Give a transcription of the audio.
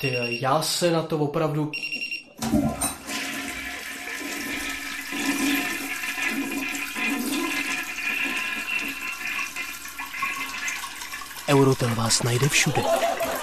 Ty, já se na to opravdu... Eurotel vás najde všude.